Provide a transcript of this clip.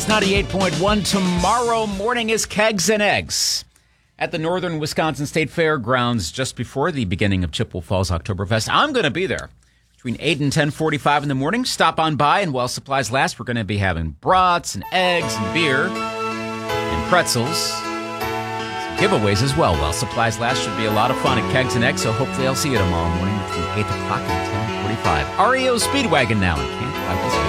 98.1. Tomorrow morning is Kegs and Eggs at the Northern Wisconsin State Fairgrounds just before the beginning of Chippewa Falls Oktoberfest. I'm going to be there between 8 and 10:45 in the morning. Stop on by, and while supplies last, we're going to be having brats and eggs and beer and pretzels. Some giveaways as well. While supplies last, should be a lot of fun at Kegs and Eggs, so hopefully I'll see you tomorrow morning between 8 o'clock and 10:45. REO Speedwagon now, and can't fight this